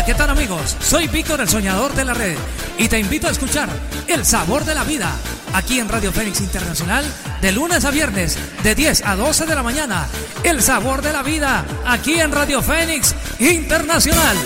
¿qué tal amigos? Soy Víctor el Soñador de la Red y te invito a escuchar El Sabor de la Vida aquí en Radio Fénix Internacional de lunes a viernes de 10 a 12 de la mañana. El Sabor de la Vida aquí en Radio Fénix Internacional.